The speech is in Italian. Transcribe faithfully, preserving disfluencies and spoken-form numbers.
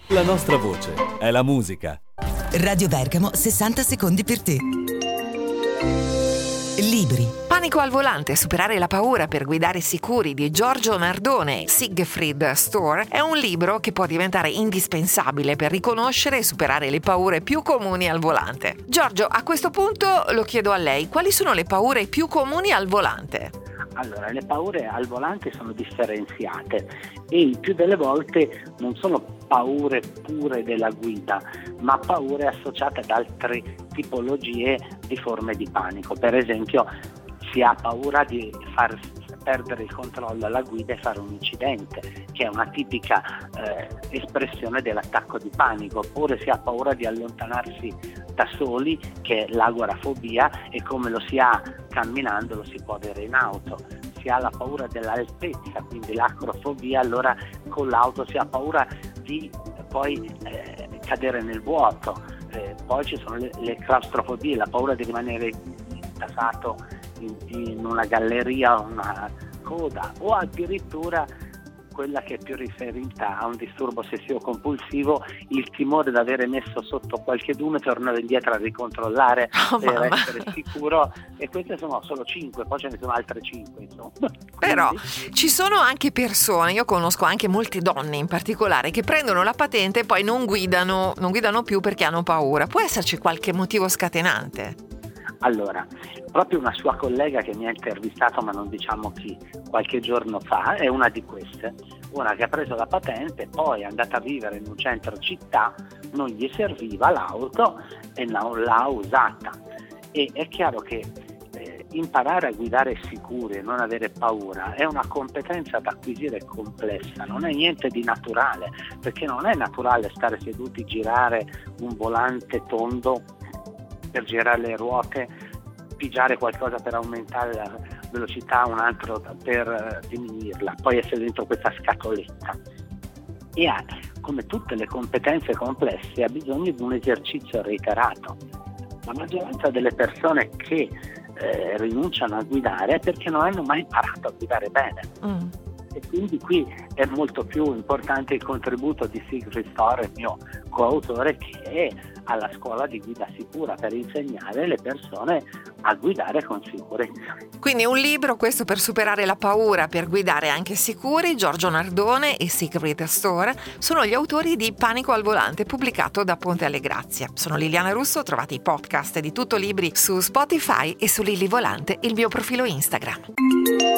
La nostra voce è la musica. Radio Bergamo, sessanta secondi per te. Libri. Panico al volante, superare la paura per guidare sicuri di Giorgio Nardone, Siegfried Stohr, è un libro che può diventare indispensabile per riconoscere e superare le paure più comuni al volante. Giorgio, a questo punto lo chiedo a lei, quali sono le paure più comuni al volante? Allora, le paure al volante sono differenziate e il più delle volte non sono paure pure della guida, ma paure associate ad altre tipologie di forme di panico. Per esempio, si ha paura di far perdere il controllo alla guida e fare un incidente, che è una tipica eh, espressione dell'attacco di panico, oppure si ha paura di allontanarsi da soli, che è l'agorafobia, e come lo si ha camminando lo si può avere in auto. Si ha la paura dell'altezza, quindi l'acrofobia, allora con l'auto si ha paura di poi eh, cadere nel vuoto. Eh, poi ci sono le, le claustrofobie, la paura di rimanere intasato in, in una galleria o una coda, o addirittura quella che è più riferita a un disturbo ossessivo compulsivo, il timore di avere messo sotto qualcheduno e tornare indietro a ricontrollare oh, per mamma. essere sicuro, e queste sono solo cinque, poi ce ne sono altre cinque, insomma. Però Quindi, ci sono anche persone, io conosco anche molte donne in particolare, che prendono la patente e poi non guidano, non guidano più perché hanno paura. Può esserci qualche motivo scatenante? allora, proprio una sua collega che mi ha intervistato, ma non diciamo chi, qualche giorno fa, è una di queste, una che ha preso la patente, poi è andata a vivere in un centro città, non gli serviva l'auto e non l'ha usata. E è chiaro che eh, imparare a guidare sicuri e non avere paura è una competenza da acquisire complessa, non è niente di naturale, perché non è naturale stare seduti, girare un volante tondo per girare le ruote, pigiare qualcosa per aumentare la velocità, un altro per diminuirla, poi essere dentro questa scatoletta. E ha, come tutte le competenze complesse, ha bisogno di un esercizio reiterato. La maggioranza delle persone che eh, rinunciano a guidare è perché non hanno mai imparato a guidare bene. Mm. E quindi qui è molto più importante il contributo di Siegfried Stohr, il mio coautore, che è alla scuola di guida sicura, per insegnare le persone a guidare con sicurezza. Quindi un libro, questo per superare la paura, per guidare anche sicuri. Giorgio Nardone e Siegfried Stohr sono gli autori di Panico al volante, pubblicato da Ponte alle Grazie. Sono Liliana Russo, trovate i podcast di Tutto Libri su Spotify e su Lili Volante, il mio profilo Instagram.